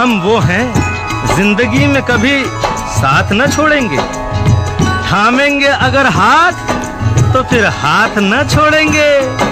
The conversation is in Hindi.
हम वो हैं जिंदगी में कभी साथ न छोड़ेंगे। थामेंगे अगर हाथ तो फिर हाथ न छोड़ेंगे।